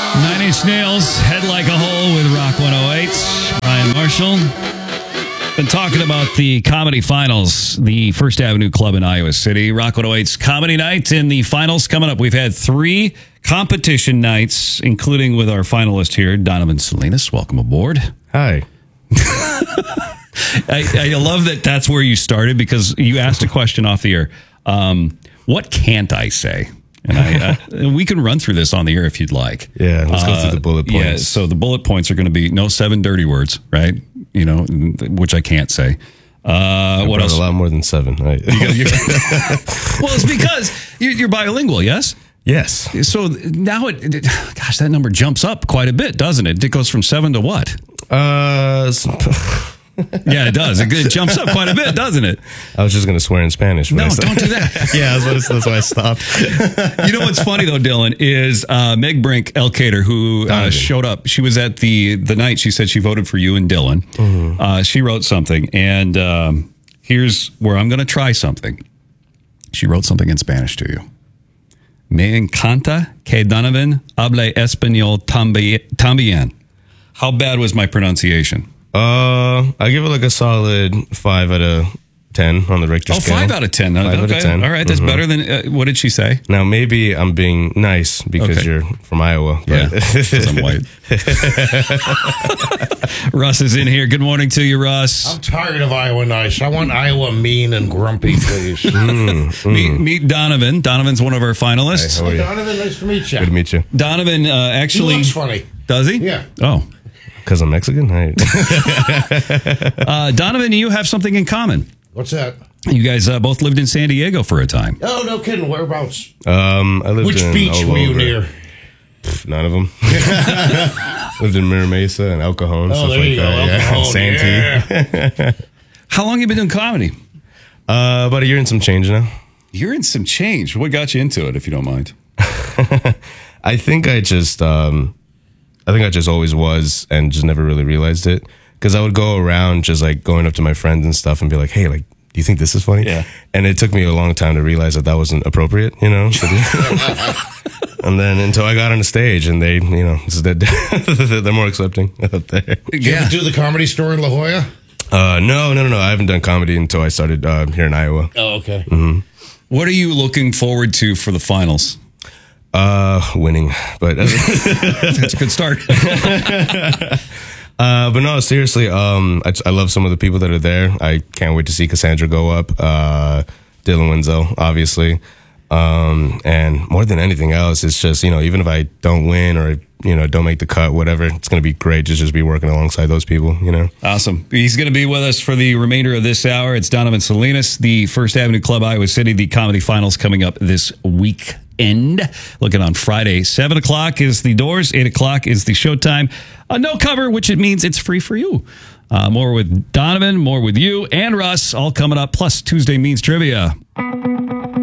Nine Inch Nails, Head Like a Hole with Rock 108. Ryan Marshall. Been talking about the comedy finals, the First Avenue Club in Iowa City. Rock 108's comedy night in the finals coming up. We've had 3 competition nights, including with our finalist here, Donovan Salinas. Welcome aboard. Hi. I love that that's where you started because you asked a question off the air. What can't I say? And we can run through this on the air if you'd like. Yeah, let's go through the bullet points. Yeah, so the bullet points are going to be no 7 dirty words, right? You know, which I can't say. What else? A lot more than 7. Right? Well, it's because you're bilingual, yes? Yes. So now gosh, that number jumps up quite a bit, doesn't it? It goes from 7 to what? Yeah, it does. It jumps up quite a bit, doesn't it? I was just going to swear in Spanish. No, don't do that. Yeah, that's why I stopped. You know what's funny, though, Dylan, is Meg Brink Elkader, who showed up. She was at the night. She said she voted for you and Dylan. Mm-hmm. She wrote something, and here's where I'm going to try something. She wrote something in Spanish to you. Me encanta que Donovan hable español también. How bad was my pronunciation? I give it like a solid 5 out of 10 on the Richter scale. 5 out of 10. 5 out of 10. All right, that's better than, what did she say? Now, maybe I'm being nice because you're from Iowa. But. Yeah, because I'm white. Russ is in here. Good morning to you, Russ. I'm tired of Iowa nice. I want Iowa mean and grumpy, please. Meet Donovan. Donovan's one of our finalists. Hey, how are you? Donovan, nice to meet you. Good to meet you. Donovan actually... He looks funny. Does he? Yeah. Oh. Because I'm Mexican? Donovan, you have something in common. What's that? You guys both lived in San Diego for a time. Oh, no kidding. Whereabouts? I lived Which in beach were you near? None of them. Lived in Mira Mesa and El Cajon, stuff there like you go. that. El Cajon, Santee. How long have you been doing comedy? About a year and some change now. You're in some change. What got you into it, if you don't mind? I think I just always was and just never really realized it. Because I would go around just like going up to my friends and stuff and be like, hey, like, do you think this is funny? Yeah. And it took me a long time to realize that wasn't appropriate, you know? And then until I got on the stage and they, you know, they're more accepting up there. Did you ever do the Comedy Store in La Jolla? No. I haven't done comedy until I started here in Iowa. Oh, okay. Mm-hmm. What are you looking forward to for the finals? Winning, but that's a good start. But no, seriously, I love some of the people that are there. I can't wait to see Cassandra go up, Dylan Wenzel, obviously. And more than anything else, it's just, you know, even if I don't win or, you know, don't make the cut, whatever, it's going to be great to just be working alongside those people, you know. Awesome. He's going to be with us for the remainder of this hour. It's Donovan Salinas, the First Avenue Club, Iowa City, the comedy finals coming up this weekend. Looking on Friday. 7 o'clock is the doors. 8 o'clock is the showtime. No cover, which it means it's free for you. More with Donovan, more with you and Russ, all coming up. Plus Tuesday Means Trivia.